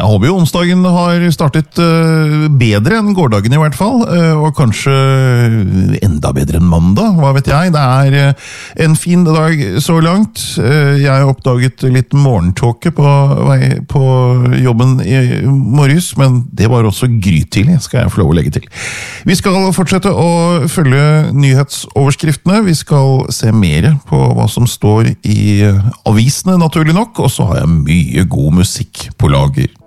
Jeg håper jo onsdagen har startet bedre enn gårdagen i hvert fall, og kanskje enda bedre enn mandag, hva vet jeg. Det er en fin dag så langt. Jeg oppdaget litt morgentåke på vei på jobben i morges, men det var også grytidlig, skal jeg få lov å legge til. Vi skal fortsette å følge nyhetsoverskriftene. Vi skal se mer på hva som står i avisene, naturlig nok, og så har jeg mye god musikk på lager.